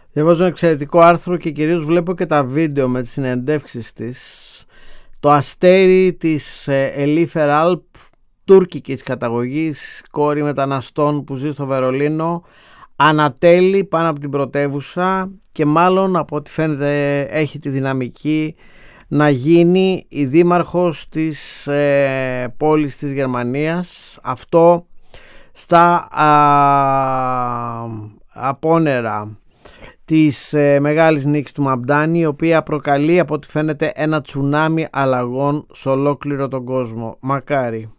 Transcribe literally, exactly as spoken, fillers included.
Διαβάζω ένα εξαιρετικό άρθρο και κυρίως βλέπω και τα βίντεο με τις συνεντεύξεις της. Το αστέρι της Ελίφερ Αλπ, τουρκικής καταγωγής, κόρη μεταναστών που ζει στο Βερολίνο, ανατέλει πάνω από την πρωτεύουσα και μάλλον από ό,τι φαίνεται έχει τη δυναμική να γίνει η δήμαρχος της ε, πόλης της Γερμανίας. Αυτό στα α, απόνερα της ε, μεγάλης νίκης του Μαμντάνη, η οποία προκαλεί από ό,τι φαίνεται ένα τσουνάμι αλλαγών σε ολόκληρο τον κόσμο. Μακάρι.